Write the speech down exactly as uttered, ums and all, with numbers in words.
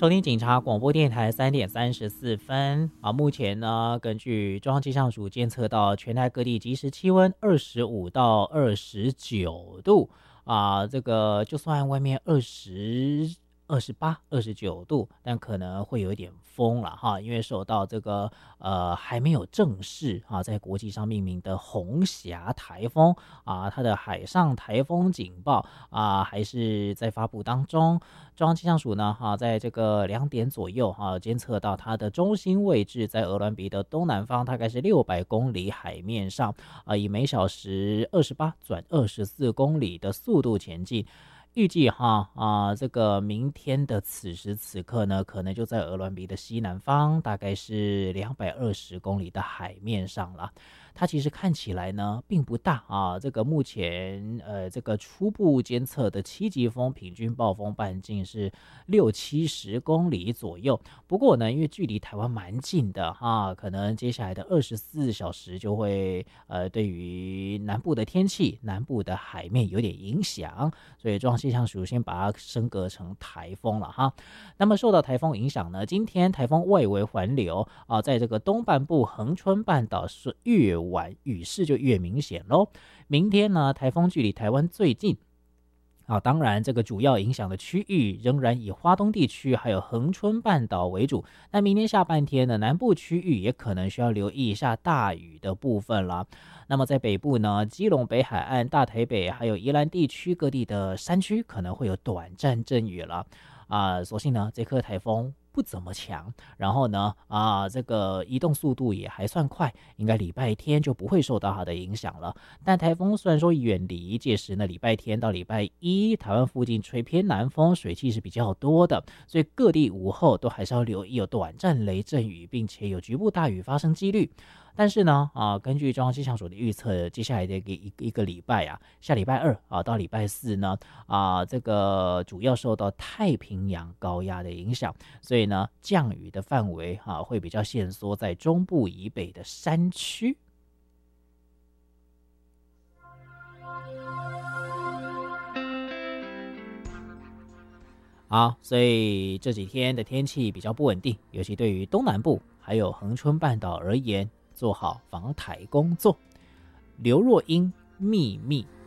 收听警察广播电台三点三十四分啊，目前呢，根据中央气象署监测到全台各地即时气温二十五到二十九度啊，这个就算外面二十。二十八、二十九度，但可能会有一点风了哈，因为受到这个呃还没有正式啊在国际上命名的红霞台风啊，它的海上台风警报啊还是在发布当中。中央气象署呢哈，在这个两点左右哈，监测到它的中心位置在鹅銮鼻的东南方，大概是六百公里海面上啊，以每小时二十八转二十四公里的速度前进。预计哈啊，这个明天的此时此刻呢，可能就在鹅銮鼻的西南方，大概是两百二十公里的海面上了。它其实看起来呢并不大啊，这个目前呃这个初步监测的七级风平均暴风半径是六七十公里左右。不过呢，因为距离台湾蛮近的哈，可能接下来的二十四小时就会呃对于南部的天气、南部的海面有点影响，所以中央气象署先把它升格成台风了哈。那么受到台风影响呢，今天台风外围环流啊，在这个东半部恒春半岛是越晚雨势就越明显咯。明天呢，台风距离台湾最近啊，当然这个主要影响的区域仍然以花东地区还有恒春半岛为主。那明天下半天呢，南部区域也可能需要留意一下大雨的部分了。那么在北部呢，基隆北海岸、大台北还有宜兰地区各地的山区可能会有短暂阵雨了啊。所幸呢，这颗台风不怎么强，然后呢啊，这个移动速度也还算快，应该礼拜天就不会受到它的影响了。但台风虽然说远离，届时呢礼拜天到礼拜一，台湾附近吹偏南风，水汽是比较多的，所以各地午后都还是要留意有短暂雷阵雨，并且有局部大雨发生几率。但是呢，啊，根据中央气象署的预测，接下来的一个一一个礼拜啊，下礼拜二啊到礼拜四呢，啊，这个主要受到太平洋高压的影响，所以呢，降雨的范围啊会比较限缩在中部以北的山区。好，所以这几天的天气比较不稳定，尤其对于东南部还有恒春半岛而言，做好防台工作。刘若英秘密